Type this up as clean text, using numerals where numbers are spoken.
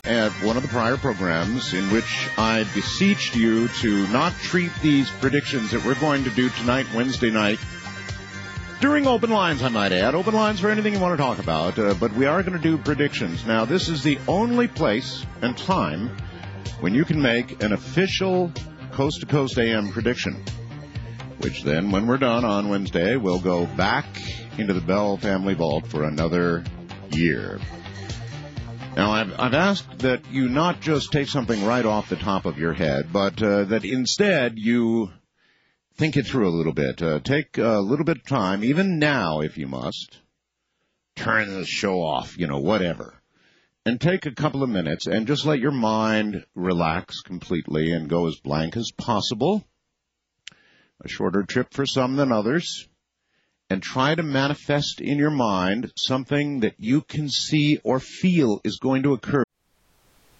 at one of the prior programs in which I beseeched you to not treat these predictions that we're going to do tonight, Wednesday night, during open lines, I might add. Open lines for anything you want to talk about, but we are going to do predictions. Now, this is the only place and time when you can make an official Coast to Coast AM prediction, which then, when we're done on Wednesday, we'll go back into the Bell family vault for another year. Now, I've asked that you not just take something right off the top of your head, but that instead you think it through a little bit. Take a little bit of time, even now if you must. Turn the show off, whatever. And take a couple of minutes and just let your mind relax completely and go as blank as possible. A shorter trip for some than others. And try to manifest in your mind something that you can see or feel is going to occur.